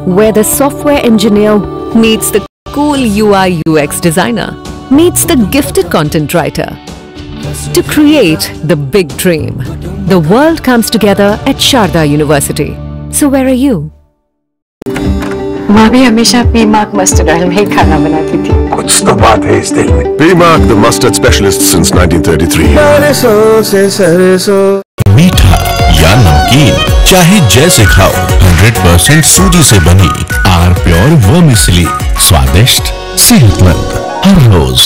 where the software engineer meets the cool UI UX designer, meets the gifted content writer. To create the big dream, the world comes together at Sharda University. So where are you? माँ भी हमेशा P-Mark mustard oil में ही खाना बनाती थी। कुछ तो बात है इस दिल में। P-Mark, the mustard specialist since 1933. सरसों से सरसों। मीठा या नमकीन, चाहे जैसे खाओ, 100% सूजी से बनी आर प्योर वर्मिसेली, स्वादिष्ट, सेहतमंद, हर रोज।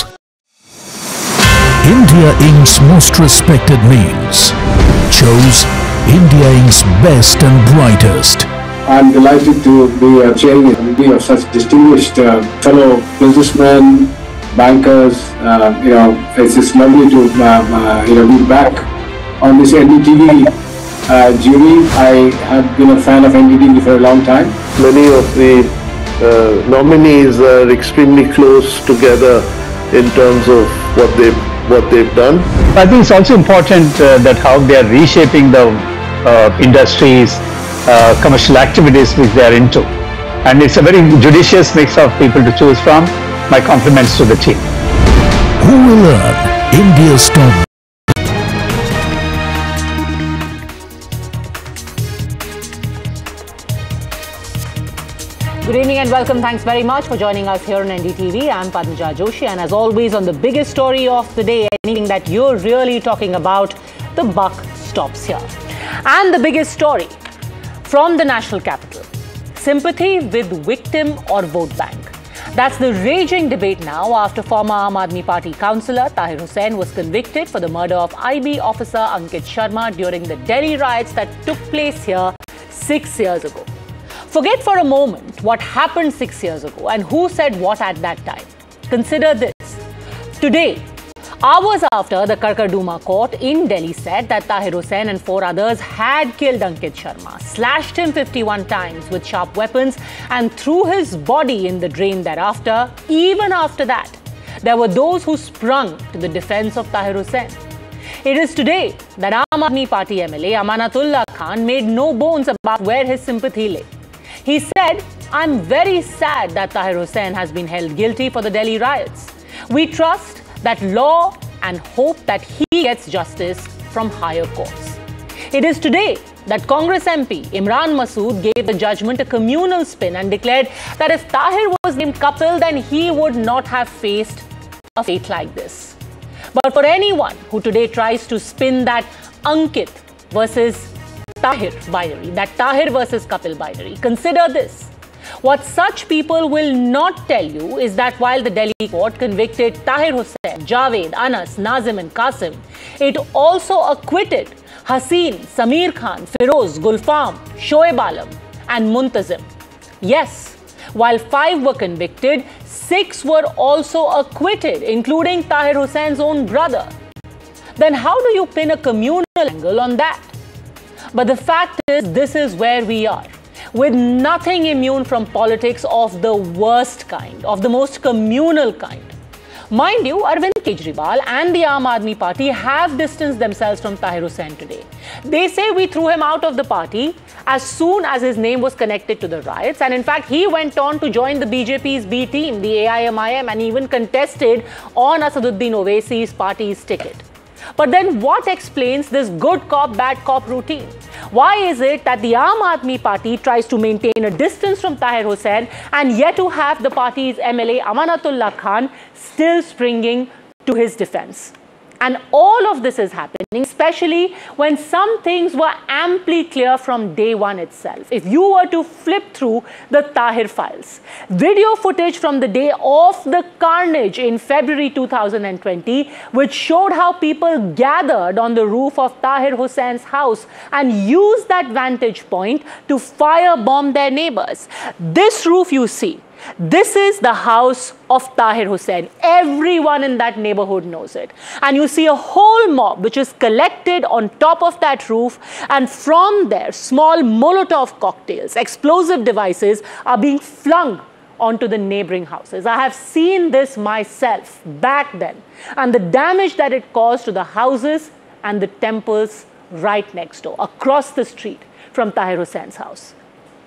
India Inc.'s most respected names chose India Inc.'s best and brightest. I'm delighted to be chairing a committee of such distinguished fellow businessmen, bankers. It's just lovely to be back on this NDTV jury. I have been a fan of NDTV for a long time. Many of the nominees are extremely close together in terms of what they've done. I think it's also important that how they are reshaping the industries, commercial activities which they are into. And it's a very judicious mix of people to choose from. My compliments to the team. Who will earn India's top? Good evening and welcome. Thanks very much for joining us here on NDTV. I'm Padmaja Joshi, and as always on the biggest story of the day, anything that you're really talking about, the buck stops here. And the biggest story from the national capital: sympathy with victim or vote bank. That's the raging debate now after former Aam Aadmi Party councillor Tahir Hussain was convicted for the murder of IB officer Ankit Sharma during the Delhi riots that took place here 6 years ago. Forget for a moment what happened 6 years ago and who said what at that time. Consider this. Today, hours after the Karkarduma court in Delhi said that Tahir Hussain and 4 others had killed Ankit Sharma, slashed him 51 times with sharp weapons and threw his body in the drain thereafter, even after that, there were those who sprung to the defense of Tahir Hussain. It is today that Aam Aadmi Party MLA Amanatullah Khan made no bones about where his sympathy lay. He said, "I'm very sad that Tahir Hussain has been held guilty for the Delhi riots. We trust that law and hope that he gets justice from higher courts." It is today that Congress MP Imran Masood gave the judgment a communal spin and declared that if Tahir was named Kapil, then he would not have faced a fate like this. But for anyone who today tries to spin that Ankit versus Tahir binary, that Tahir versus Kapil binary, consider this. What such people will not tell you is that while the Delhi court convicted Tahir Hussain, Javed, Anas, Nazim and Qasim, it also acquitted Haseen, Sameer Khan, Firoz, Gulfam, Shoaib Alam and Muntazim. Yes, while 5 were convicted, 6 were also acquitted, including Tahir Hussain's own brother. Then how do you pin a communal angle on that? But the fact is, this is where we are, with nothing immune from politics of the worst kind, of the most communal kind. Mind you, Arvind Kejriwal and the Aam Aadmi Party have distanced themselves from Tahir Hussain today. They say we threw him out of the party as soon as his name was connected to the riots, and in fact he went on to join the BJP's B team, the AIMIM, and even contested on Asaduddin Owaisi's party's ticket. But then what explains this good cop, bad cop routine? Why is it that the Aam Aadmi Party tries to maintain a distance from Tahir Hussain and yet to have the party's MLA Amanatullah Khan still springing to his defense? And all of this is happening, especially when some things were amply clear from day one itself. If you were to flip through the Tahir files, video footage from the day of the carnage in February 2020, which showed how people gathered on the roof of Tahir Hussein's house and used that vantage point to firebomb their neighbors. This roof you see, this is the house of Tahir Hussain. Everyone in that neighborhood knows it. And you see a whole mob which is collected on top of that roof, and from there, small Molotov cocktails, explosive devices are being flung onto the neighboring houses. I have seen this myself back then, and the damage that it caused to the houses and the temples right next door, across the street from Tahir Hussein's house.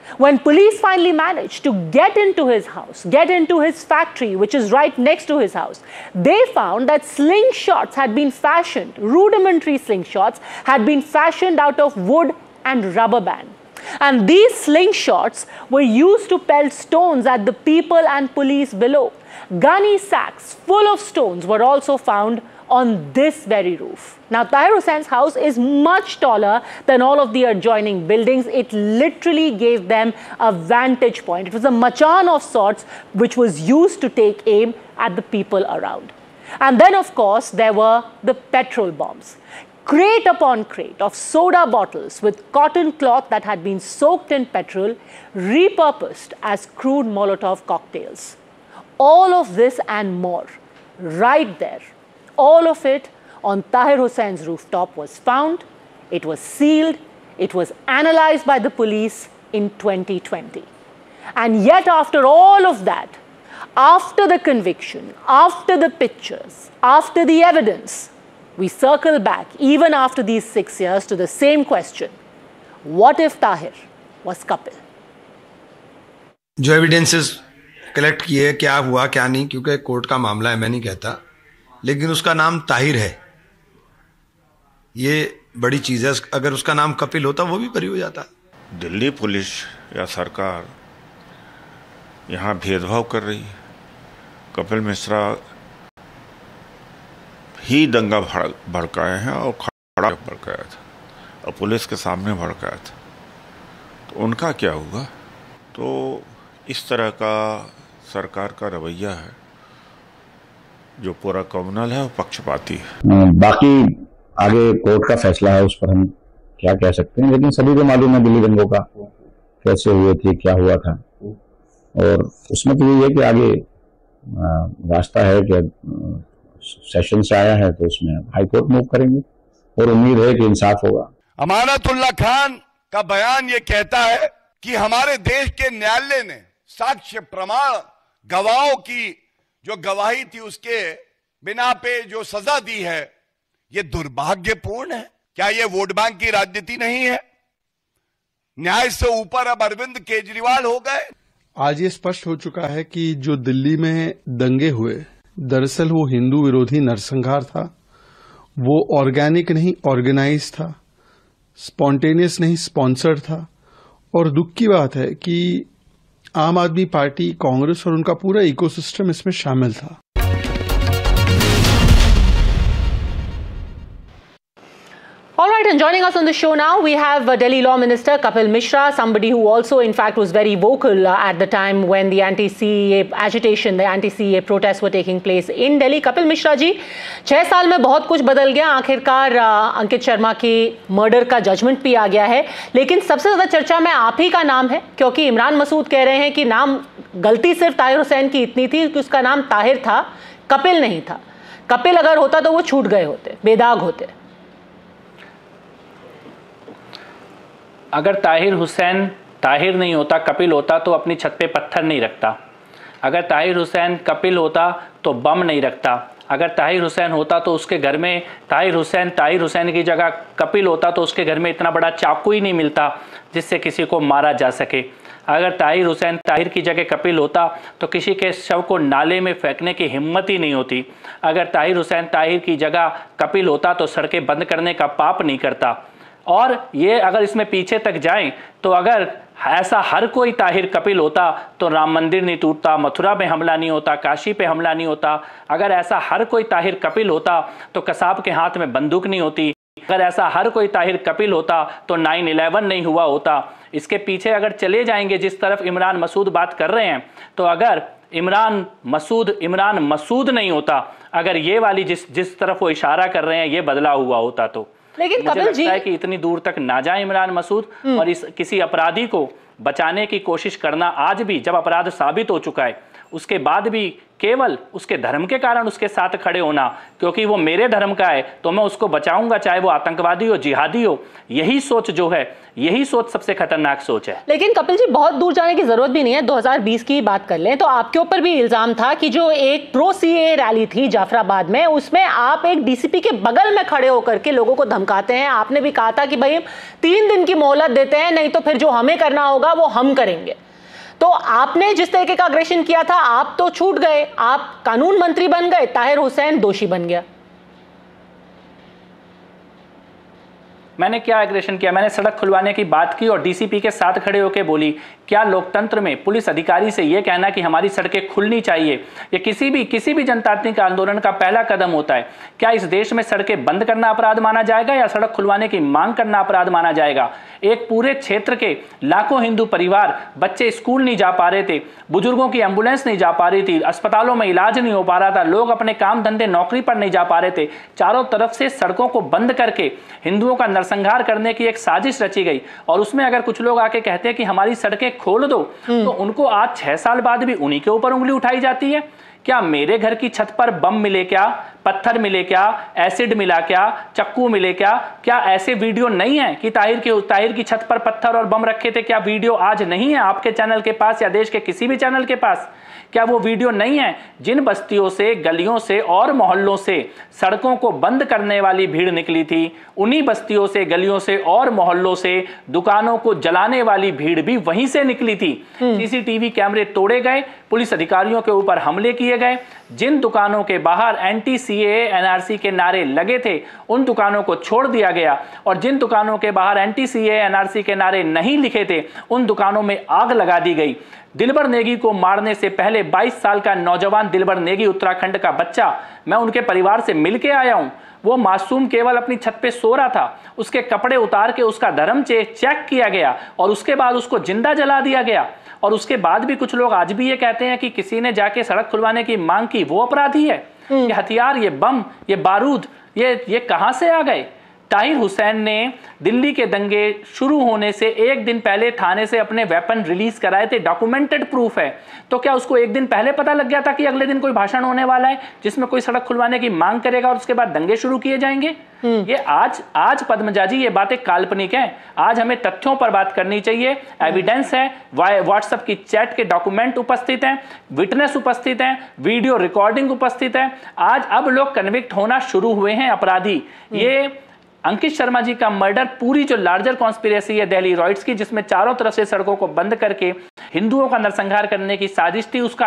When police finally managed to get into his house, get into his factory, which is right next to his house, they found that slingshots had been fashioned, rudimentary slingshots had been fashioned out of wood and rubber band. And these slingshots were used to pelt stones at the people and police below. Gunny sacks full of stones were also found on this very roof. Now, Tahir Hussein's house is much taller than all of the adjoining buildings. It literally gave them a vantage point. It was a machan of sorts which was used to take aim at the people around. And then, of course, there were the petrol bombs. Crate upon crate of soda bottles with cotton cloth that had been soaked in petrol, repurposed as crude Molotov cocktails. All of this and more, right there. All of it on Tahir Hussein's rooftop was found, it was sealed, it was analyzed by the police in 2020. And yet after all of that, after the conviction, after the pictures, after the evidence, we circle back, even after these 6 years, to the same question. What if Tahir was Kapil? जो evidences collect किए, क्या हुआ क्या नहीं, क्योंकि court का मामला है, मैं नहीं कहता, लेकिन उसका नाम ताहिर है, ये बड़ी चीज है। अगर उसका नाम कपिल होता वो भी बरी हो जाता। दिल्ली पुलिस या सरकार यहाँ भेदभाव कर रही है। कपिल मिश्रा ही दंगा भड़काए हैं और खड़ा भड़काया था और पुलिस के सामने भड़काया था, तो उनका क्या हुआ? तो इस तरह का सरकार का रवैया है जो पूरा कम्युनल है और पक्षपाती है। बाकी आगे कोर्ट का फैसला है, उस पर हम क्या कह सकते हैं, लेकिन सभी को मालूम है दिल्ली दंगों का कैसे हुए थे, क्या हुआ था, और उसमें तो ये है कि आगे रास्ता है कि सेशन से आया है तो उसमें हाई कोर्ट मूव करेंगे और उम्मीद है कि इंसाफ होगा। अमानतुल्लाह खान का बयान ये कहता है कि हमारे देश के न्यायालय ने साक्ष्य प्रमाण गवाहों की जो गवाही थी उसके बिना पे जो सजा दी है, ये दुर्भाग्यपूर्ण है। क्या ये वोट बैंक की राजनीति नहीं है? न्याय से ऊपर अब अरविंद केजरीवाल हो गए। आज ये स्पष्ट हो चुका है कि जो दिल्ली में दंगे हुए, दरअसल वो हिंदू विरोधी नरसंहार था। वो ऑर्गेनिक नहीं ऑर्गेनाइज था, स्पॉन्टेनियस नहीं स्पॉन्सर्ड था। और दुख की बात है कि आम आदमी पार्टी, कांग्रेस और उनका पूरा इकोसिस्टम इसमें शामिल था। All right, and joining us on the show now, we have Delhi Law Minister Kapil Mishra, somebody who also, in fact, was very vocal at the time when the anti-CEA agitation, the anti-CEA protests were taking place in Delhi. Kapil Mishra ji, 6 साल में बहुत कुछ बदल गया। आखिरकार अंकित शर्मा की murder का judgement भी आ गया है, लेकिन सबसे ज़्यादा चर्चा में आप ही का नाम है, क्योंकि इमरान मसूद कह रहे हैं कि नाम गलती सिर्फ ताहिर हुसैन की इतनी थी कि उसका नाम ताहिर था, कपिल नहीं था। कपिल अगर होता तो वो छूट गए होते, बेदाग होते। अगर ताहिर हुसैन ताहिर नहीं होता, कपिल होता, तो अपनी छत पे पत्थर नहीं रखता। अगर ताहिर हुसैन कपिल होता तो बम नहीं रखता। अगर ताहिर हुसैन होता तो उसके घर में ताहिर हुसैन की जगह कपिल होता तो उसके घर में इतना बड़ा चाकू ही नहीं मिलता जिससे किसी को मारा जा सके। अगर ताहिर हुसैन ताहिर की जगह कपिल होता तो किसी के शव को नाले में फेंकने की हिम्मत ही नहीं होती। अगर ताहिर हुसैन ताहिर की जगह कपिल होता तो सड़कें बंद करने का पाप नहीं करता। और ये अगर इसमें पीछे तक जाएं तो अगर ऐसा हर कोई ताहिर कपिल होता तो राम मंदिर नहीं टूटता, मथुरा में हमला नहीं होता, काशी पे हमला नहीं होता। अगर ऐसा हर कोई ताहिर कपिल होता तो कसाब के हाथ में बंदूक नहीं होती। अगर ऐसा हर कोई ताहिर कपिल होता तो 9/11 नहीं हुआ होता। इसके पीछे अगर चले जाएंगे जिस तरफ इमरान मसूद बात कर रहे हैं, तो अगर इमरान मसूद नहीं होता, अगर ये वाली जिस तरफ वो इशारा कर रहे हैं ये बदला हुआ होता, तो लेकिन मुझे लगता है कि इतनी दूर तक ना जाए इमरान मसूद। और इस किसी अपराधी को बचाने की कोशिश करना आज भी, जब अपराध साबित हो चुका है उसके बाद भी केवल उसके धर्म के कारण उसके साथ खड़े होना, क्योंकि वो मेरे धर्म का है तो मैं उसको बचाऊंगा, चाहे वो आतंकवादी हो, जिहादी हो, यही सोच जो है, यही सोच सबसे खतरनाक सोच है। लेकिन कपिल जी, बहुत दूर जाने की जरूरत भी नहीं है। 2020 की बात कर लें तो आपके ऊपर भी इल्जाम था कि जो एक प्रो सीए रैली थी जाफराबाद में, उसमें आप एक डीसीपी के बगल में खड़े होकर के लोगों को धमकाते हैं। आपने भी कहा था कि भाई 3 दिन की मोहलत देते हैं, नहीं तो फिर जो हमें करना होगा वो हम करेंगे। तो आपने जिस तरीके का अग्रेशन किया था, आप तो छूट गए, आप कानून मंत्री बन गए, ताहिर हुसैन दोषी बन गया। मैंने क्या एग्रेशन किया? मैंने सड़क खुलवाने की बात की और डीसीपी के साथ खड़े होकर बोली। क्या लोकतंत्र में पुलिस अधिकारी से यह कहना कि हमारी सड़कें खुलनी चाहिए, ये किसी भी जनतांत्रिक आंदोलन का पहला कदम होता है? क्या इस देश में सड़कें बंद करना अपराध माना जाएगा या सड़क खुलवाने की मांग करना अपराध माना जाएगा? एक पूरे क्षेत्र के लाखों हिंदू परिवार, बच्चे स्कूल नहीं जा पा रहे थे, बुजुर्गों की एम्बुलेंस नहीं जा पा रही थी, अस्पतालों में इलाज नहीं हो पा रहा था, लोग अपने काम धंधे नौकरी पर नहीं जा पा रहे थे। चारों तरफ से सड़कों को बंद करके हिंदुओं का नरसंहार करने की एक साजिश रची गई। और उसमें अगर कुछ लोग आके कहते हैं कि हमारी सड़कें खोल दो, तो उनको आज 6 साल बाद भी उन्हीं के ऊपर उंगली उठाई जाती है। क्या मेरे घर की छत पर बम मिले क्या, पत्थर मिले क्या, एसिड मिला क्या, चक्कू मिले क्या? क्या ऐसे वीडियो नहीं है कि ताहिर की छत पर पत्थर और बम रखे थे? क्या वीडियो आज नहीं है आपके चैनल के पास या देश के किसी भी चैनल के पास? क्या वो वीडियो नहीं है? जिन बस्तियों से, गलियों से और मोहल्लों से सड़कों को बंद करने वाली भीड़ निकली थी, उन्हीं बस्तियों से, गलियों से और मोहल्लों से दुकानों को जलाने वाली भीड़ भी वहीं से निकली थी। सीसीटीवी कैमरे तोड़े गए, पुलिस अधिकारियों के ऊपर हमले किए गए। जिन दुकानों के बाहर एंटी सीएए एनआरसी के नारे लगे थे, उन दुकानों को छोड़ दिया गया, और जिन दुकानों के बाहर एंटी सीएए एनआरसी के नारे नहीं लिखे थे, उन दुकानों में आग लगा दी गई। दिलबर नेगी को मारने से पहले 22 साल का नौजवान दिलबर नेगी, उत्तराखंड का बच्चा, मैं उनके परिवार से मिलके आया हूं। वो मासूम केवल अपनी छत पे सो रहा था, उसके कपड़े उतार के उसका धर्म चेक किया गया और उसके बाद उसको जिंदा जला दिया गया। और उसके बाद भी कुछ लोग आज भी ये कहते हैं कि किसी ने जाके सड़क खुलवाने की मांग की, वो अपराधी है। ये हथियार, ये बम, ये बारूद, ये कहां से आ गए? ताहिर हुसैन ने दिल्ली के दंगे शुरू होने से 1 दिन पहले थाने से अपने वेपन रिलीज कराए थे, डॉक्यूमेंटेड प्रूफ है। तो क्या उसको 1 दिन पहले पता लग गया था कि अगले दिन कोई भाषण होने वाला है जिसमें कोई सड़क खुलवाने की मांग करेगा और उसके बाद दंगे शुरू किए जाएंगे? ये आज पद्मजा जी, ये बातें काल्पनिक हैं। आज हमें तथ्यों पर बात करनी चाहिए। एविडेंस है, व्हाट्सएप की चैट के डॉक्यूमेंट उपस्थित हैं, विटनेस उपस्थित हैं, वीडियो रिकॉर्डिंग उपस्थित है। आज अब लोग कन्विक्ट होना शुरू हुए हैं अपराधी। ये अंकित शर्मा जी का मर्डर पूरी जो लार्जर कॉन्स्पिरेसी है दिल्ली रॉयट्स की, जिसमें चारों तरफ से सड़कों को बंद करके हिंदुओं का नरसंहार करने की साजिश थी, उसका